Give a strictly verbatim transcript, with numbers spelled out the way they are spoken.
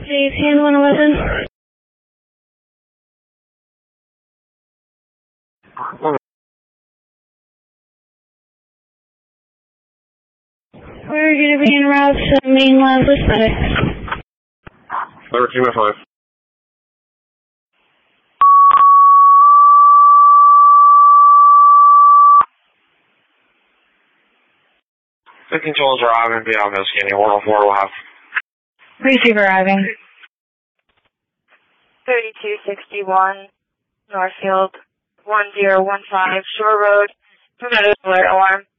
Please, hand one eleven. We're going to be en route to main lab with medics. thirteen by five. The controls arriving and be on this scanning one oh four will have. Receive arriving. thirty-two sixty-one, Northfield, one zero one five, Shore Road, permitted alert alarm.